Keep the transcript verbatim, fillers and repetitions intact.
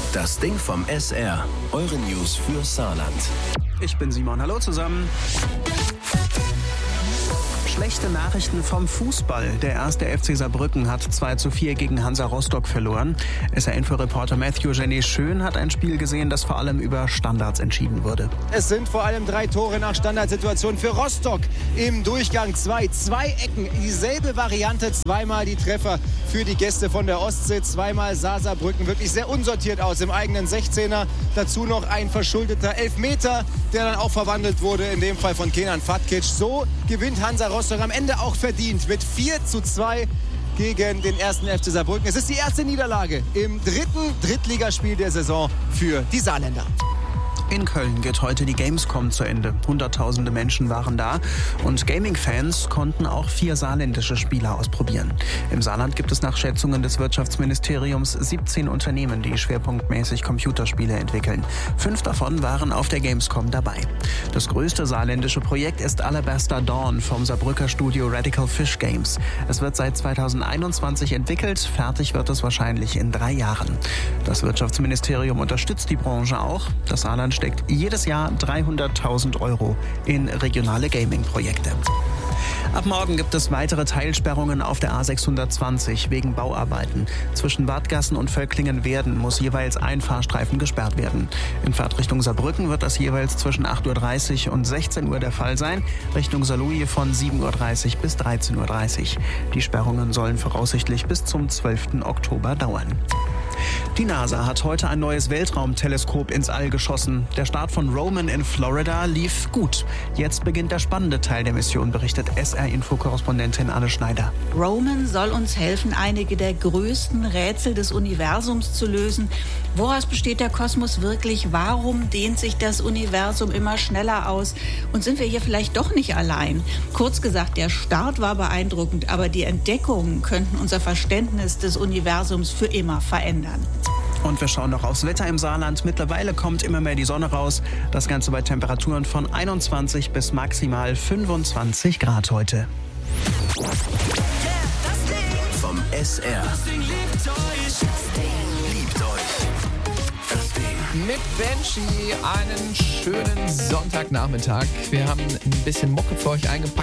Das Ding vom S R. Eure News für Saarland. Ich bin Simon. Hallo zusammen. Schlechte Nachrichten vom Fußball. Der erste F C Saarbrücken hat zwei zu vier gegen Hansa Rostock verloren. S R-Info-Reporter Matthew Jenny Schön hat ein Spiel gesehen, das vor allem über Standards entschieden wurde. Es sind vor allem drei Tore nach Standardsituation für Rostock im Durchgang zwei. Zwei Ecken, dieselbe Variante, zweimal die Treffer für die Gäste von der Ostsee. Zweimal sah Saarbrücken wirklich sehr unsortiert aus im eigenen sechzehner. Dazu noch ein verschuldeter Elfmeter, der dann auch verwandelt wurde, in dem Fall von Kenan Fatkic. So gewinnt Hansa Rostock am Ende auch verdient mit vier zu zwei gegen den ersten F C Saarbrücken. Es ist die erste Niederlage im dritten Drittligaspiel der Saison für die Saarländer. In Köln geht heute die Gamescom zu Ende. Hunderttausende Menschen waren da und Gaming-Fans konnten auch vier saarländische Spiele ausprobieren. Im Saarland gibt es nach Schätzungen des Wirtschaftsministeriums siebzehn Unternehmen, die schwerpunktmäßig Computerspiele entwickeln. Fünf davon waren auf der Gamescom dabei. Das größte saarländische Projekt ist Alabaster Dawn vom Saarbrücker Studio Radical Fish Games. Es wird seit zweitausendeinundzwanzig entwickelt, fertig wird es wahrscheinlich in drei Jahren. Das Wirtschaftsministerium unterstützt die Branche auch. Das Saarland steckt jedes Jahr dreihunderttausend Euro in regionale Gaming-Projekte. Ab morgen gibt es weitere Teilsperrungen auf der A sechshundertzwanzig wegen Bauarbeiten. Zwischen Wadgassen und Völklingen-Werden muss jeweils ein Fahrstreifen gesperrt werden. In Fahrtrichtung Saarbrücken wird das jeweils zwischen acht Uhr dreißig und sechzehn Uhr der Fall sein, Richtung Saarlouis von sieben Uhr dreißig bis dreizehn Uhr dreißig. Die Sperrungen sollen voraussichtlich bis zum zwölften Oktober dauern. Die NASA hat heute ein neues Weltraumteleskop ins All geschossen. Der Start von Roman in Florida lief gut. Jetzt beginnt der spannende Teil der Mission, berichtet S R-Info-Korrespondentin Anne Schneider. Roman soll uns helfen, einige der größten Rätsel des Universums zu lösen. Woraus besteht der Kosmos wirklich? Warum dehnt sich das Universum immer schneller aus? Und sind wir hier vielleicht doch nicht allein? Kurz gesagt, der Start war beeindruckend, aber die Entdeckungen könnten unser Verständnis des Universums für immer verändern. Und wir schauen noch aufs Wetter im Saarland. Mittlerweile kommt immer mehr die Sonne raus. Das Ganze bei Temperaturen von einundzwanzig bis maximal fünfundzwanzig Grad heute. Vom S R. Liebt euch. Das Ding. Mit Banshee einen schönen Sonntagnachmittag. Wir haben ein bisschen Mucke für euch eingepackt.